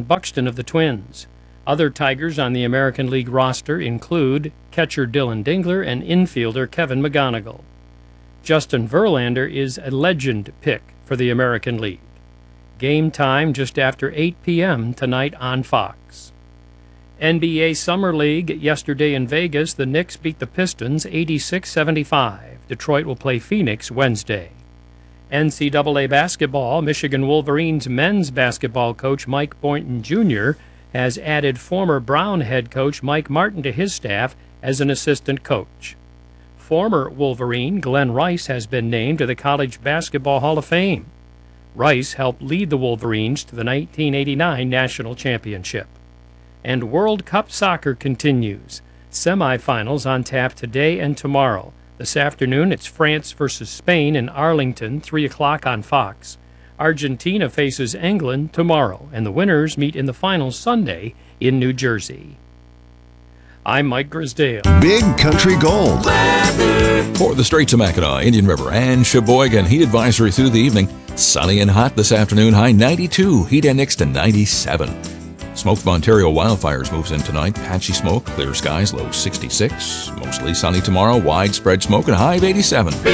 Sean Buxton of the Twins. Other Tigers on the American League roster include catcher Dylan Dingler and infielder Kevin McGonigal. Justin Verlander is a legend pick for the American League. Game time just after 8 p.m. tonight on Fox. NBA Summer League yesterday in Vegas, the Knicks beat the Pistons 86-75. Detroit will play Phoenix Wednesday. NCAA basketball, Michigan Wolverines men's basketball coach Mike Boynton Jr. has added former Brown head coach Mike Martin to his staff as an assistant coach. Former Wolverine Glenn Rice has been named to the College Basketball Hall of Fame. Rice helped lead the Wolverines to the 1989 National Championship. And World Cup soccer continues. Semifinals on tap today and tomorrow. This afternoon, it's France versus Spain in Arlington, 3 o'clock on Fox. Argentina faces England tomorrow, and the winners meet in the finals Sunday in New Jersey. I'm Mike Grisdale. Big Country Gold. For the Straits of Mackinac, Indian River, and Sheboygan, heat advisory through the evening. Sunny and hot this afternoon, high 92, heat index to 97. Smoke from Ontario wildfires moves in tonight. Patchy smoke, clear skies, low 66. Mostly sunny tomorrow, widespread smoke, and high of 87.